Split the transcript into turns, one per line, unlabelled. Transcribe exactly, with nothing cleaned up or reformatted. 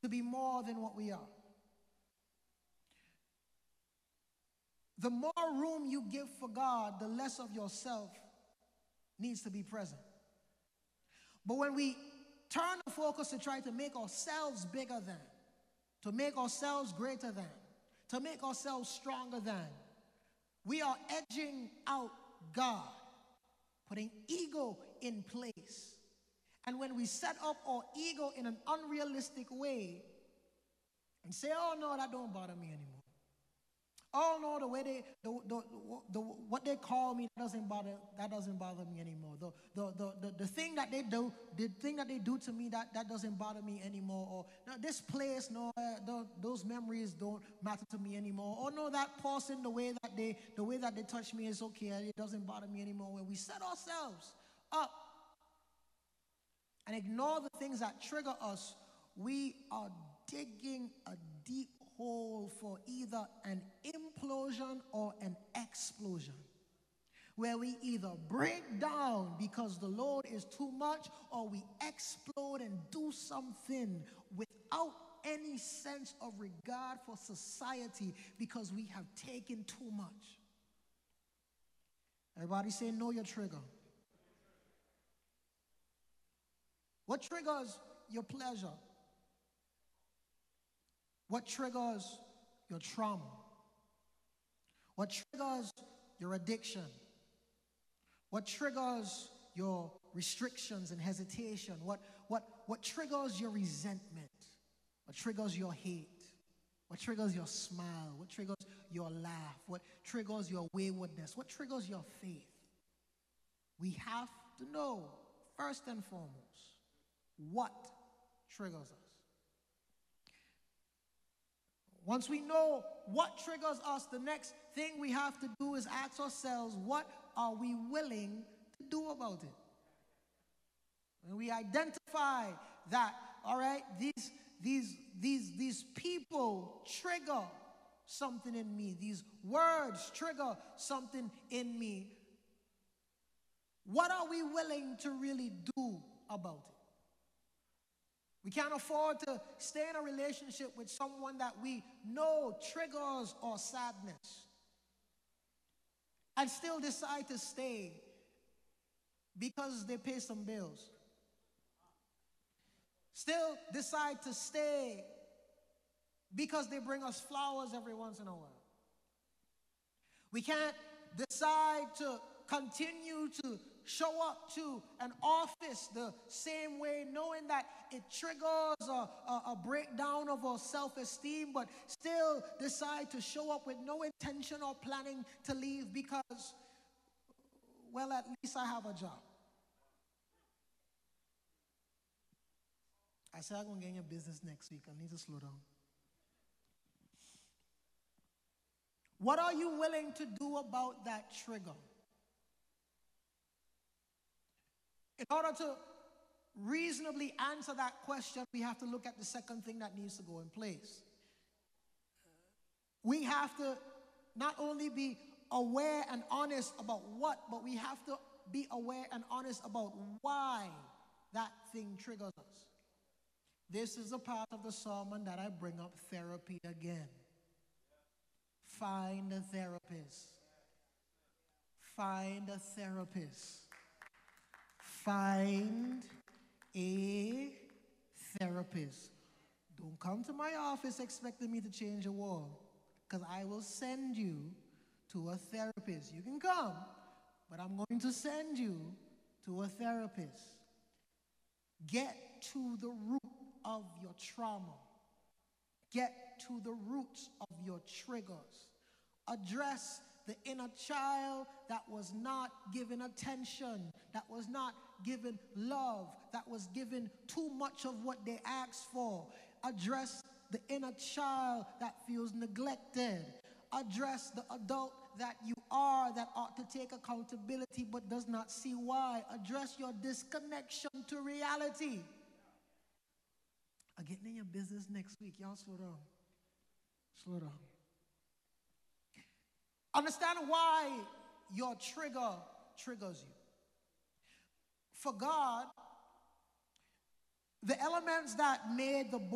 to be more than what we are. The more room you give for God, the less of yourself needs to be present. But when we turn the focus to try to make ourselves bigger than, to make ourselves greater than, to make ourselves stronger than, we are edging out God, putting ego in place. And when we set up our ego in an unrealistic way and say, oh no, that don't bother me anymore. Oh no, the way they, the, the, the, what they call me doesn't bother, that doesn't bother me anymore. The, the, the, the, the thing that they do, the thing that they do to me, that, that doesn't bother me anymore. Or no, this place, no, uh, the, those memories don't matter to me anymore. Or no, that person, the way that they, the way that they touch me is okay. It doesn't bother me anymore. When we set ourselves up and ignore the things that trigger us, we are digging a deep hole for either an implosion or an explosion, where we either break down because the load is too much, or we explode and do something without any sense of regard for society because we have taken too much. Everybody say, know your trigger. What triggers your pleasure? What triggers your trauma? What triggers your addiction? What triggers your restrictions and hesitation? What, what, what triggers your resentment? What triggers your hate? What triggers your smile? What triggers your laugh? What triggers your waywardness? What triggers your faith? We have to know, first and foremost, what triggers us. Once we know what triggers us, the next thing we have to do is ask ourselves, what are we willing to do about it? When we identify that, all right, these, these, these, these people trigger something in me, these words trigger something in me, what are we willing to really do about it? We can't afford to stay in a relationship with someone that we know triggers our sadness and still decide to stay because they pay some bills. Still decide to stay because they bring us flowers every once in a while. We can't decide to continue to show up to an office the same way, knowing that it triggers a, a, a breakdown of our self-esteem, but still decide to show up with no intention or planning to leave because, well, at least I have a job. I said I'm going to get in your business next week. I need to slow down. What are you willing to do about that trigger? In order to reasonably answer that question, we have to look at the second thing that needs to go in place. We have to not only be aware and honest about what, but we have to be aware and honest about why that thing triggers us. This is a part of the sermon that I bring up therapy again. Find a therapist. Find a therapist. Find a therapist. Don't come to my office expecting me to change a wall, because I will send you to a therapist. You can come, but I'm going to send you to a therapist. Get to the root of your trauma. Get to the roots of your triggers. Address the inner child that was not given attention, that was not given love, that was given too much of what they asked for. Address the inner child that feels neglected. Address the adult that you are that ought to take accountability but does not see why. Address your disconnection to reality. I'm getting in your business next week. Y'all slow down. Slow down. Understand why your trigger triggers you. For God, the elements that made the